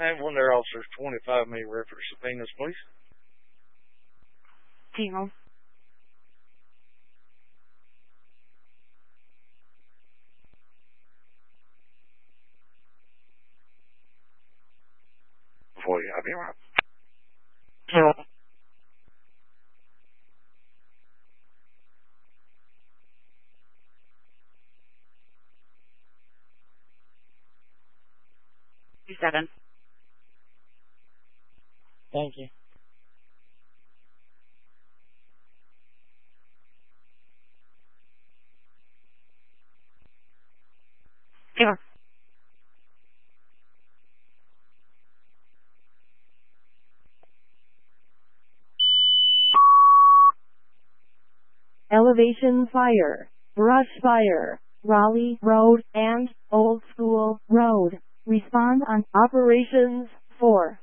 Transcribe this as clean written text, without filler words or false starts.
I have one there, officers. 25 me reference subpoenas, please. Tingle. Before you have your right. Tingle. Seven. Thank you. Tingle. Elevation Fire, Brush Fire, Raleigh Road and Old School Road. Respond on Operations 4.